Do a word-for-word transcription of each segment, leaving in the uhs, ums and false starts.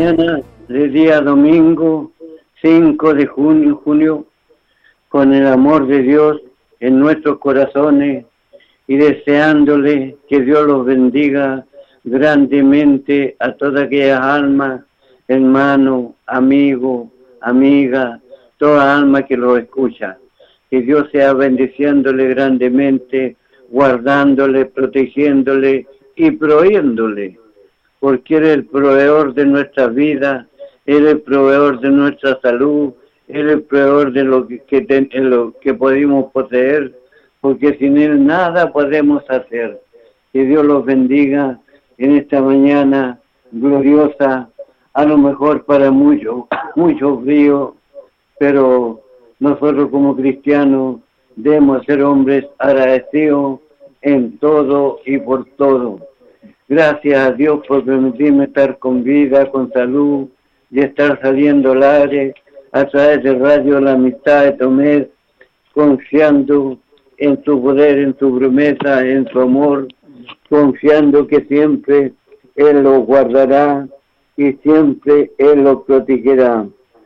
mañana del día domingo cinco de junio, junio, con el amor de Dios en nuestros corazones y deseándole que Dios los bendiga grandemente a todas aquellas almas, hermanos, amigos, amigas, toda alma que lo escucha. Que Dios sea bendiciéndole grandemente, guardándole, protegiéndole y proveéndole, porque Él es el proveedor de nuestra vida, Él es el proveedor de nuestra salud, Él es el proveedor de lo que, que, ten, lo que podemos poseer, porque sin Él nada podemos hacer. Que Dios los bendiga en esta mañana gloriosa, a lo mejor para muchos, mucho frío, pero nosotros como cristianos debemos ser hombres agradecidos en todo y por todo. Gracias a Dios por permitirme estar con vida, con salud y estar saliendo al aire a través de Radio La Amistad de Tomé, confiando en su poder, en su promesa, en su amor, confiando que siempre Él lo guardará y siempre Él lo protegerá.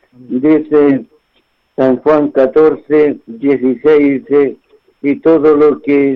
Dice San Juan catorce, dieciséis, dice, y todo lo que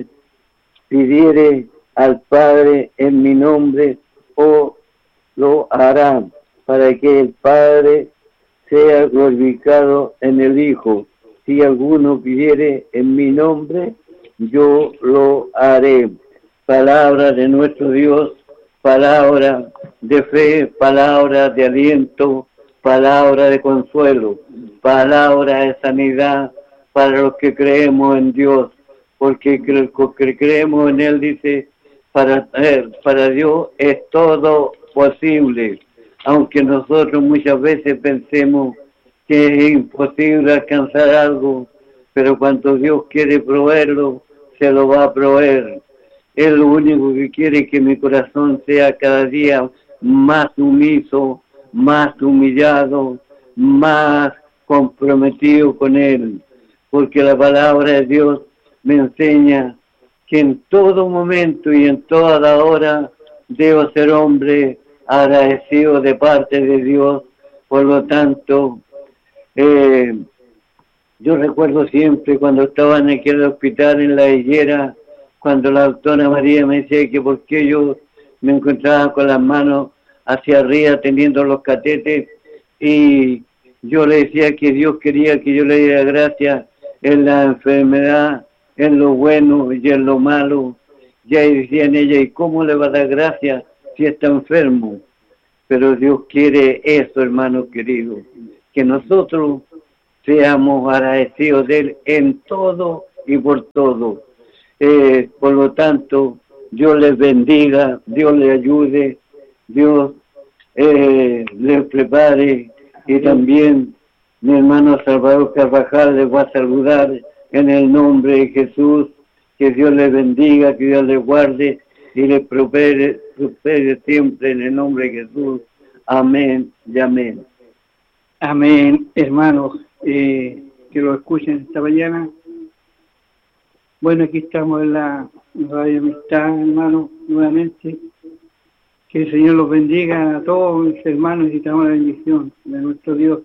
pidiere al Padre en mi nombre, o lo hará, para que el Padre sea glorificado en el Hijo. Si alguno pidiere en mi nombre, yo lo haré. Palabra de nuestro Dios, palabra de fe, palabra de aliento, palabra de consuelo, palabra de sanidad para los que creemos en Dios, porque los que creemos en Él, dice, para, eh, para Dios es todo posible, aunque nosotros muchas veces pensemos que es imposible alcanzar algo, pero cuando Dios quiere proveerlo, se lo va a proveer. Es lo único que quiere, que mi corazón sea cada día más sumiso, más humillado, más comprometido con Él, porque la palabra de Dios me enseña que en todo momento y en toda hora debo ser hombre agradecido de parte de Dios. Por lo tanto, eh, yo recuerdo siempre cuando estaba en aquel hospital en La Higuera, cuando la doctora María me decía que por qué yo me encontraba con las manos hacia arriba teniendo los catetes, y yo le decía que Dios quería que yo le diera gracias en la enfermedad, en lo bueno y en lo malo. Ya decían ella, ¿y cómo le va a dar gracias si está enfermo? Pero Dios quiere eso, hermanos queridos, que nosotros seamos agradecidos de Él en todo y por todo. Eh, por lo tanto, Dios les bendiga, Dios les ayude, Dios eh, les prepare, y también mi hermano Salvador Carvajal les va a saludar en el nombre de Jesús. Que Dios les bendiga, que Dios les guarde y les prospere, prospere siempre en el nombre de Jesús. Amén y amén. Amén, hermanos, eh, que lo escuchen esta mañana. Bueno, aquí estamos en la Radio Amistad, hermanos, nuevamente. Que el Señor los bendiga a todos mis hermanos, y damos la bendición de nuestro Dios.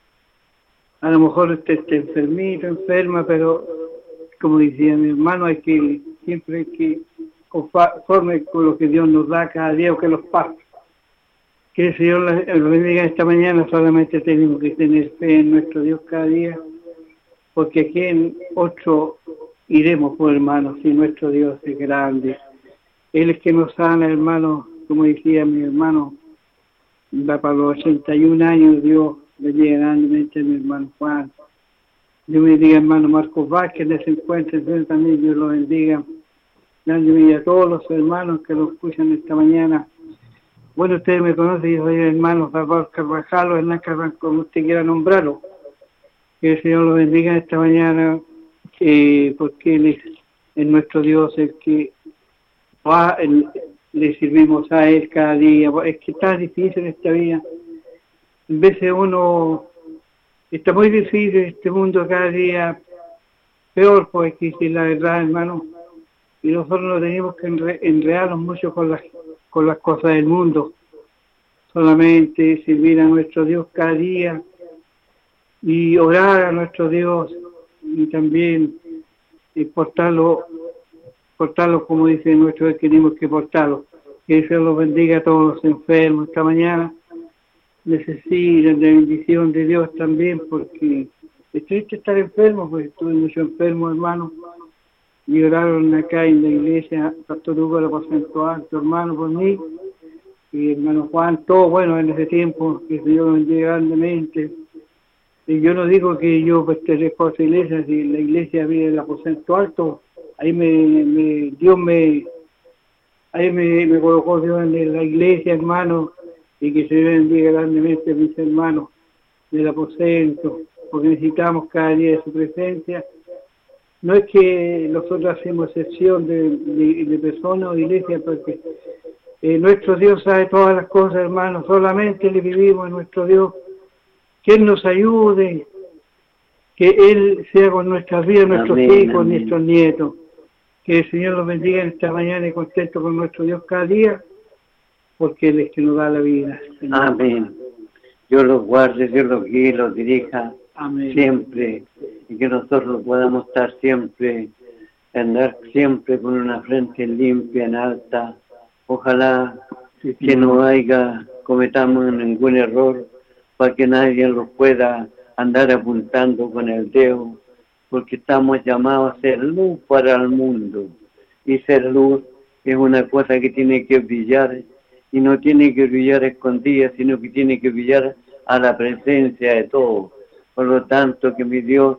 A lo mejor usted está enfermito, enferma, pero como decía mi hermano, hay que siempre hay que conforme con lo que Dios nos da cada día, o que los pasa. Que el Señor los bendiga esta mañana. Solamente tenemos que tener fe en nuestro Dios cada día, porque aquí en otro iremos, por hermanos, si nuestro Dios es grande. Él es que nos sana, hermanos. Como decía mi hermano, va para los ochenta y un años, Dios bendiga grandemente a mi hermano Juan. Dios bendiga, hermano Marcos Vázquez, en ese encuentro, también Dios lo bendiga grandemente a todos los hermanos que lo escuchan esta mañana. Bueno, ustedes me conocen, yo soy el hermano Salvador Carvajal, o Hernán Carvajal, como usted quiera nombrarlo. Que el Señor lo bendiga esta mañana, eh, porque Él es, es nuestro Dios, el que va, el, le servimos a Él cada día. Es que está difícil esta vida. En vez de uno, está muy difícil este mundo cada día, peor, pues, que decir la verdad, hermano. Y nosotros no tenemos que enre enredarnos mucho con las, con las cosas del mundo. solamente servir a nuestro Dios cada día y orar a nuestro Dios y también eh, portarlo, portarlo como dice nuestro Dios, tenemos que portarlo. Que Dios los bendiga a todos los enfermos esta mañana. Necesitan de bendición de Dios también, porque es triste estar enfermo, pues estuve mucho enfermo, hermano, y oraron acá en la iglesia, Pastor Hugo lo presentó alto, hermano, por mí, y hermano Juan, todo bueno en ese tiempo, que Dios lo bendiga grandemente. Y yo no digo que yo pertenezco a esa iglesia, si la iglesia vive el aposento alto, ahí me, me Dios me, ahí me, me colocó Dios en la iglesia, hermano, y que se bendiga grandemente a mis hermanos del aposento, porque necesitamos cada día de su presencia. No es que nosotros hacemos excepción de, de, de personas o de iglesia, porque eh, nuestro Dios sabe todas las cosas, hermano, solamente le vivimos a nuestro Dios, que Él nos ayude, que Él sea con nuestras vidas, nuestros amén, hijos, amén. Nuestros nietos. Que el Señor los bendiga en esta mañana y contento con nuestro Dios cada día, porque Él es que nos da la vida. Señor. Amén. Dios los guarde, Dios los guíe, los dirija amén. Siempre, y que nosotros podamos estar siempre, andar siempre con una frente limpia, en alta. Ojalá sí, sí, que no haya, cometamos ningún error, para que nadie los pueda andar apuntando con el dedo, porque estamos llamados a ser luz para el mundo, y ser luz es una cosa que tiene que brillar, y no tiene que brillar escondida, sino que tiene que brillar a la presencia de todos. Por lo tanto, que mi Dios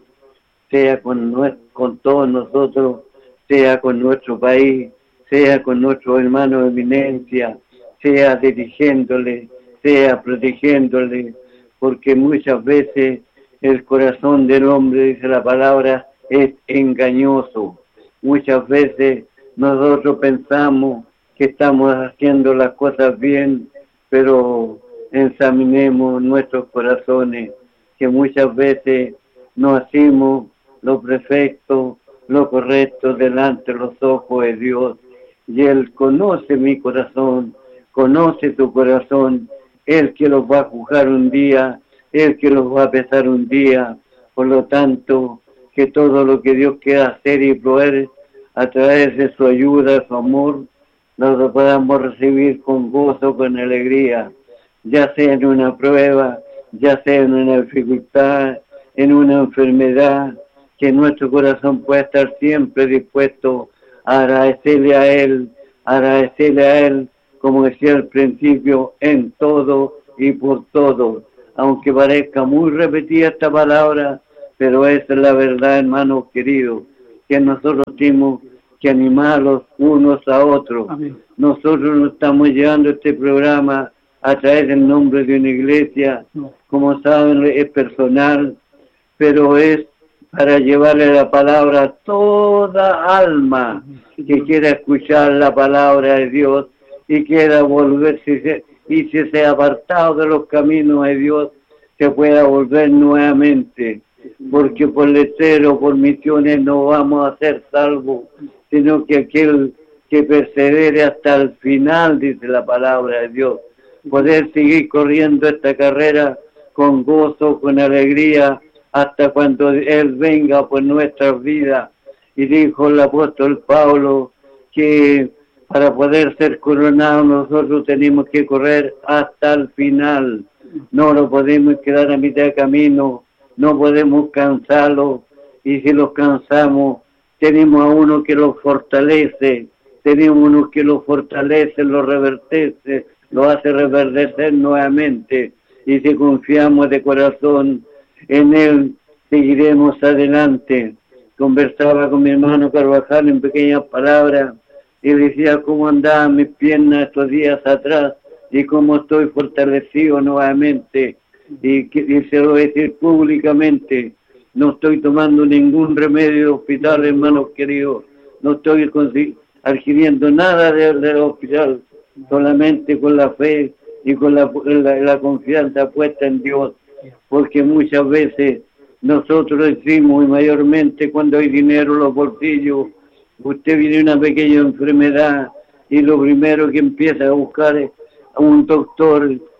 sea con, nuestro, con todos nosotros, sea con nuestro país, sea con nuestros hermanos de eminencia, sea dirigiéndole, sea protegiéndole, porque muchas veces el corazón del hombre, dice la palabra, es engañoso. Muchas veces nosotros pensamos que estamos haciendo las cosas bien, pero examinemos nuestros corazones, que muchas veces no hacemos lo perfecto, lo correcto delante de los ojos de Dios. Y Él conoce mi corazón, conoce tu corazón, Él que los va a juzgar un día, Él que los va a pesar un día. Por lo tanto, que todo lo que Dios quiera hacer y proveer a través de su ayuda, su amor, nos podamos recibir con gozo, con alegría, ya sea en una prueba, ya sea en una dificultad, en una enfermedad, que nuestro corazón pueda estar siempre dispuesto a agradecerle a Él, a agradecerle a Él, como decía al principio, en todo y por todo. Aunque parezca muy repetida esta palabra, pero esa es la verdad, hermanos queridos, que nosotros tenemos que animarlos unos a otros. Amén. Nosotros no estamos llevando este programa a través del nombre de una iglesia, no. Como saben, es personal, pero es para llevarle la palabra a toda alma que quiera escuchar la palabra de Dios y quiera volverse, y si se ha apartado de los caminos de Dios, se pueda volver nuevamente, porque por letrero, por misiones no vamos a ser salvos, sino que aquel que persevere hasta el final, dice la palabra de Dios, poder seguir corriendo esta carrera con gozo, con alegría, hasta cuando Él venga por nuestras vidas. Y dijo el apóstol Pablo que para poder ser coronados nosotros tenemos que correr hasta el final. No lo podemos quedar a mitad de camino, no podemos cansarlo, y si los cansamos, tenemos a uno que los fortalece, tenemos uno que los fortalece, los revertece, lo hace reverdecer nuevamente, y si confiamos de corazón en Él, seguiremos adelante. Conversaba con mi hermano Carvajal en pequeñas palabras, y decía cómo andaban mis piernas estos días atrás, y cómo estoy fortalecido nuevamente, y, y se lo voy a decir públicamente, no estoy tomando ningún remedio de hospital, hermanos queridos, no estoy adquiriendo nada del de hospital, solamente con la fe y con la, la, la confianza puesta en Dios, porque muchas veces nosotros decimos, y mayormente cuando hay dinero en los bolsillos, usted viene una pequeña enfermedad y lo primero que empieza a buscar es a un doctor,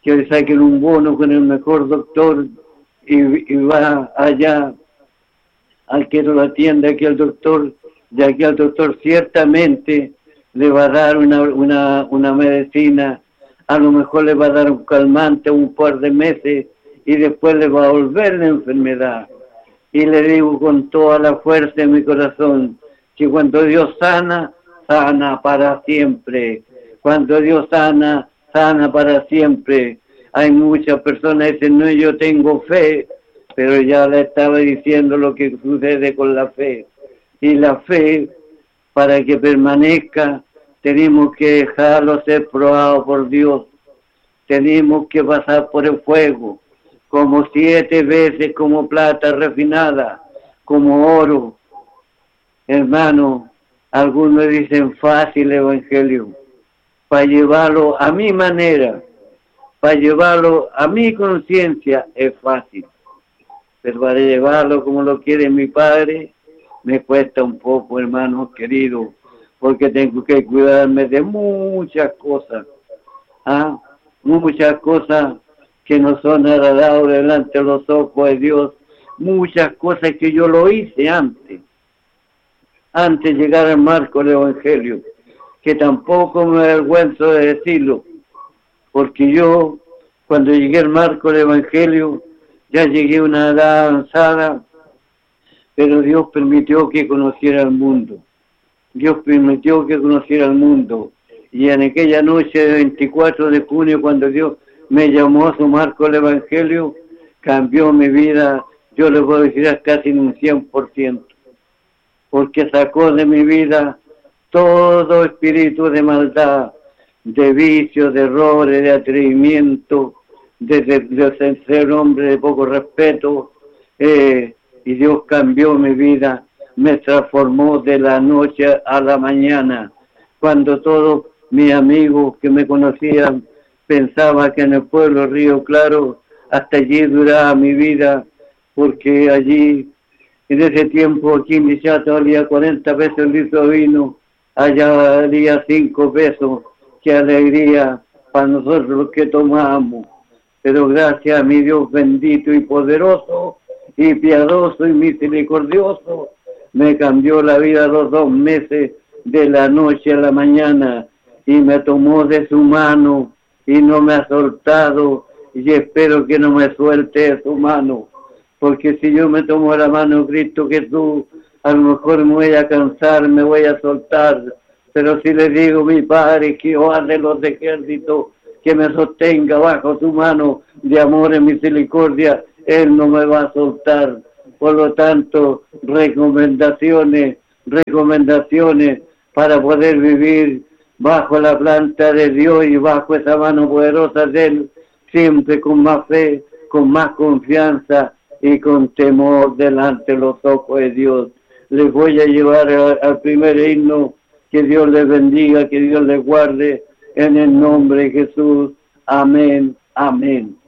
que le saquen un bono con el mejor doctor y, y va allá al que lo atiende aquí al doctor, y aquí al doctor ciertamente le va a dar una, una, una medicina, a lo mejor le va a dar un calmante un par de meses y después le va a volver la enfermedad. Y le digo con toda la fuerza de mi corazón que cuando Dios sana, sana para siempre. Cuando Dios sana, sana para siempre. Hay muchas personas que dicen, no, yo tengo fe, pero ya le estaba diciendo lo que sucede con la fe. Y la fe, para que permanezca, tenemos que dejarlo ser probado por Dios. Tenemos que pasar por el fuego, como siete veces como plata refinada, como oro. Hermano, algunos dicen fácil evangelio, para llevarlo a mi manera, para llevarlo a mi conciencia es fácil, pero para llevarlo como lo quiere mi Padre, me cuesta un poco, hermano querido, porque tengo que cuidarme de muchas cosas, ¿ah? muchas cosas que no son agradables delante de los ojos de Dios, muchas cosas que yo lo hice antes, antes de llegar al marco del Evangelio, que tampoco me avergüenzo de decirlo, porque yo, cuando llegué al marco del Evangelio, ya llegué a una edad avanzada, pero Dios permitió que conociera el mundo. Dios permitió que conociera el mundo. Y en aquella noche de veinticuatro de junio, cuando Dios me llamó a su marco del Evangelio, cambió mi vida, yo le puedo decir casi en un cien por ciento. Porque sacó de mi vida todo espíritu de maldad, de vicio, de errores, de atrevimiento, de, de, de ser hombre de poco respeto, eh, y Dios cambió mi vida, me transformó de la noche a la mañana, cuando todos mis amigos que me conocían pensaban que en el pueblo Río Claro hasta allí duraba mi vida, porque allí en ese tiempo aquí en Dichato valía cuarenta pesos el litro de vino, allá valía cinco pesos, qué alegría para nosotros los que tomamos. Pero gracias a mi Dios bendito y poderoso, y piadoso y misericordioso, me cambió la vida los dos meses de la noche a la mañana, y me tomó de su mano, y no me ha soltado, y espero que no me suelte de su mano. Porque si yo me tomo la mano Cristo Jesús, a lo mejor me voy a cansar, me voy a soltar, pero si le digo mi Padre, Jehová de los ejércitos, que me sostenga bajo su mano de amor y misericordia, Él no me va a soltar. Por lo tanto, recomendaciones, recomendaciones para poder vivir bajo la planta de Dios y bajo esa mano poderosa de Él, siempre con más fe, con más confianza, y con temor delante de los ojos de Dios. Les voy a llevar a, al primer himno. Que Dios les bendiga, que Dios les guarde, en el nombre de Jesús. Amén, amén.